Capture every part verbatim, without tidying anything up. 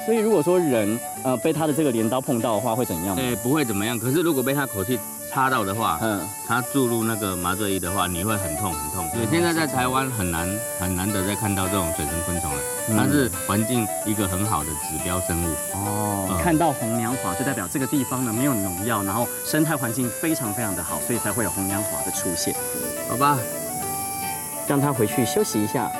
所以如果说人呃被它的这个镰刀碰到的话，会怎样？ 哎，不会怎么样。可是如果被它口气插到的话，嗯，它注入那个麻醉液的话，你会很痛很痛。对，现在在台湾很难很难得再看到这种水生昆虫了，它是环境一个很好的指标生物。 哦，嗯、看到红娘华就代表这个地方呢没有农药，然后生态环境非常非常的好，所以才会有红娘华的出现。 好吧， 让它回去休息一下。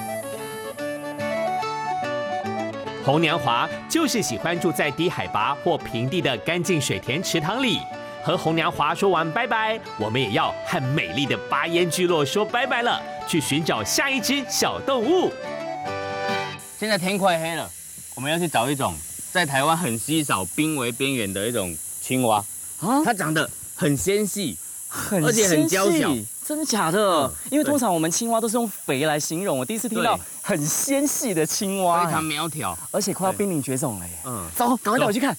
红娘华就是喜欢住在低海拔或平地的干净水田池塘里。和红娘华说完拜拜，我们也要和美丽的巴烟聚落说拜拜了，去寻找下一只小动物。 现在天快黑了，我们要去找一种在台湾很稀少、濒危边缘的一种青蛙啊，它长得很纤细， 很而且很娇小。 真的假的？嗯、因为通常我们青蛙都是用肥来形容，我第一次听到很纤细的青蛙， 非常苗条， 而且快要濒临绝种了耶。嗯，走，赶快带我去看。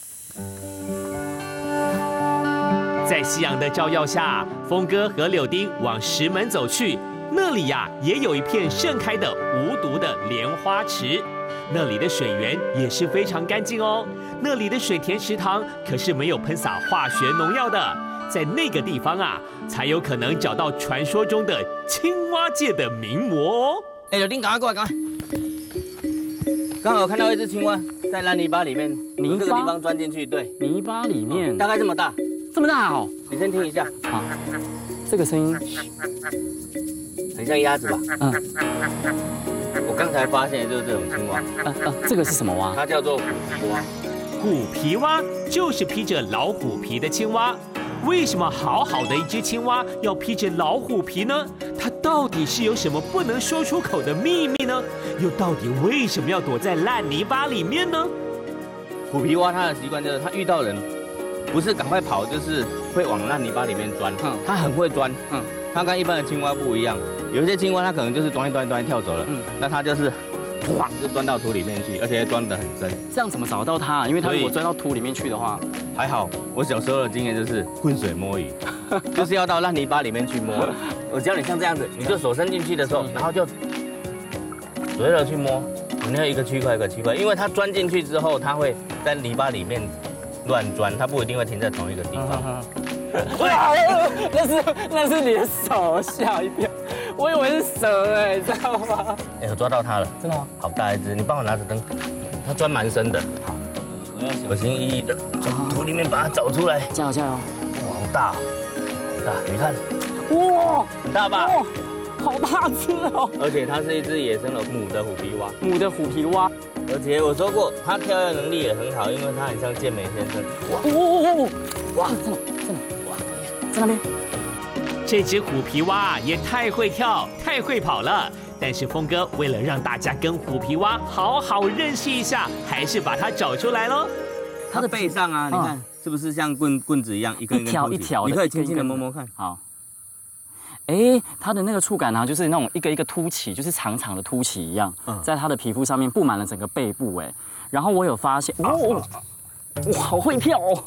在夕阳的照耀下，峰哥和柳丁往石门走去。那里呀、啊，也有一片盛开的无毒的莲花池，那里的水源也是非常干净哦。那里的水田池塘可是没有喷洒化学农药的。在那个地方啊，才有可能找到传说中的青蛙界的名模哦。 哎，柳丁，赶快过来，赶快！刚好看到一只青蛙在烂泥巴里面，泥这个地方钻进去，对， 泥巴里面， 大概这么大， 这么大哦。 你先听一下， 好，这个声音很像鸭子吧？嗯。我刚才发现的就是这种青蛙。 啊啊，这个是什么蛙？ 它叫做虎皮蛙。 虎皮蛙就是披着老虎皮的青蛙。为什么好好的一只青蛙要披着老虎皮呢？它到底是有什么不能说出口的秘密呢？又到底为什么要躲在烂泥巴里面呢？ 虎皮蛙它的习惯就是它遇到人，不是赶快跑，就是会往烂泥巴里面钻。嗯，它很会钻。嗯，它跟一般的青蛙不一样，有一些青蛙它可能就是钻一钻一钻跳走了。嗯，那它就是。哇，就钻到土里面去，而且钻得很深。 这样怎么找到它？因为它如果钻到土里面去的话， 还好。我小时候的经验就是浑水摸鱼，就是要到烂泥巴里面去摸。我教你像这样子，你就手伸进去的时候，然后就随着去摸，你要一个区块一个区块，因为它钻进去之后，它会在泥巴里面乱钻，它不一定会停在同一个地方。 哇，那是那是你的手，吓一跳。我以为是蛇哎，你知道吗？ 哎，我抓到它了， 真的吗？ 好大一只，你帮我拿着灯，它钻蛮深的。好，我要小心翼翼的从土里面把它找出来。 加油加油！ 哇，好大，好大，你看， 哇， 很大吧？ 哇，好大只哦！ 而且它是一只野生的母的虎皮蛙， 母的虎皮蛙。 而且我说过，它跳跃能力也很好，因为它很像健美先生。 哇哦哇，在哪？在哪？哇，在那边。 这只虎皮蛙也太会跳、太会跑了。但是峰哥为了让大家跟虎皮蛙好好认识一下，还是把它找出来喽。 它的背上啊，你看是不是像棍棍子一样一根一条一条的？ 你可以轻轻的摸摸看。 好。哎，它的那个触感啊，就是那种一个一个凸起，就是长长的凸起一样，在它的皮肤上面布满了整个背部。哎，然后我有发现，哦，哇，好会跳哦！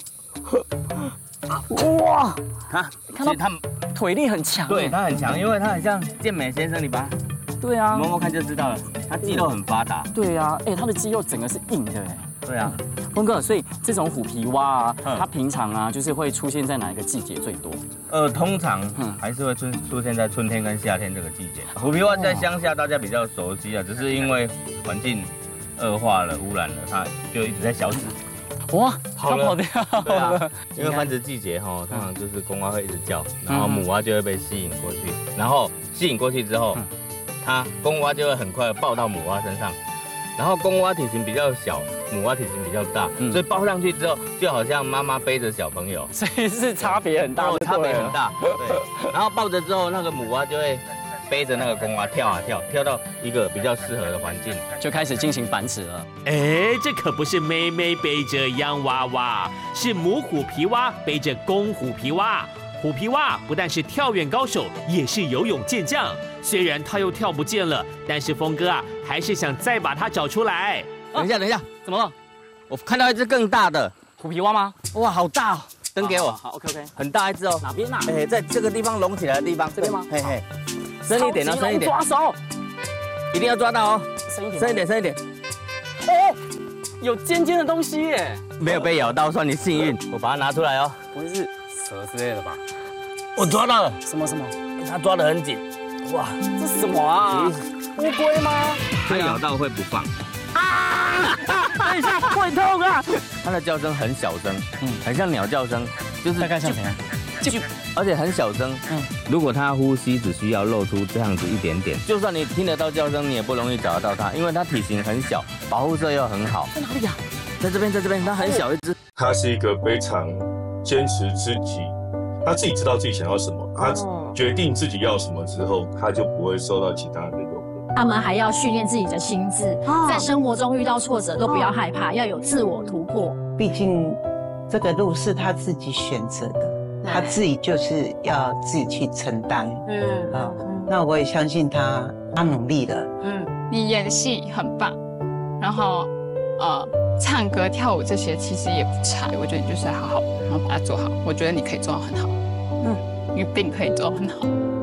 哇， 它其实它腿力很强， 对，它很强，因为它很像健美先生，你把它， 对啊， 摸摸看就知道了，它肌肉很发达， 对啊，哎，它的肌肉整个是硬的，哎， 对啊， 峰哥，所以这种虎皮蛙啊，它平常啊，就是会出现在哪一个季节最多？ 呃，通常还是会出出现在春天跟夏天这个季节。虎皮蛙在乡下大家比较熟悉啊，只是因为环境恶化了、污染了，它就一直在消失。 哇，它跑掉了。 对啊，因为繁殖季节哈，通常就是公蛙会一直叫，然后母蛙就会被吸引过去，然后吸引过去之后，它公蛙就会很快地抱到母蛙身上，然后公蛙体型比较小，母蛙体型比较大，所以抱上去之后就好像妈妈背着小朋友， 所以是差别很大， 差别很大。对，然后抱着之后，那个母蛙就会背着那个公蛙跳啊跳，跳到一个比较适合的环境， 就开始进行繁殖了。 哎，这可不是妹妹背着洋娃娃，是母虎皮蛙背着公虎皮蛙。虎皮蛙不但是跳远高手，也是游泳健将。虽然它又跳不见了，但是峰哥啊，还是想再把它找出来。 等一下，等一下， 怎么了？ 我看到一只更大的虎皮蛙吗？ 哇，好大哦！灯给我。 好 ，OK OK， 很大一只哦。 哪边啊？ 哎，在这个地方隆起来的地方。 这边吗？ 嘿嘿。深一点哦，深一点， 抓手， 一定要抓到哦， 深一点， 深一点，深一点。 哦， 有尖尖的东西耶！ 没有被咬到，算你幸运。我把它拿出来哦。 不会是蛇之类的吧？ 我抓到了， 什么什么？ 它抓得很紧。哇， 这是什么啊？乌龟吗？ 它咬到会不放。 啊！等一下，会痛啊！ 它的叫声很小声，嗯，很像鸟叫声，就是大概像怎样？ 就，而且很小声。嗯，如果它呼吸只需要露出这样子一点点，就算你听得到叫声，你也不容易找得到它，因为它体型很小，保护色又很好。 在哪里呀？ 在这边，在这边，它很小一只。 他是一个非常坚持自己，他自己知道自己想要什么，他决定自己要什么之后，他就不会受到其他人的诱惑。 他们还要训练自己的心智，在生活中遇到挫折都不要害怕，要有自我突破。 毕竟这个路是他自己选择的，他自己就是要自己去承担。嗯啊，那我也相信他，他努力了。 嗯，你演戏很棒，然后呃，唱歌、跳舞这些其实也不差。我觉得你就是好好，然后把它做好。我觉得你可以做到很好。嗯，你一定可以做到很好。